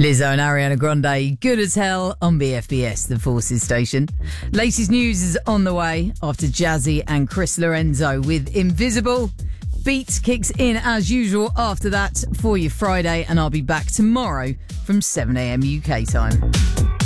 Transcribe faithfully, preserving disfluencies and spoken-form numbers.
Lizzo and Ariana Grande, Good as Hell on B F B S, the Forces station. Latest news is on the way after Jazzy and Chris Lorenzo with Invisible. Beats kicks in as usual after that for your Friday, and I'll be back tomorrow from seven a.m. U K time.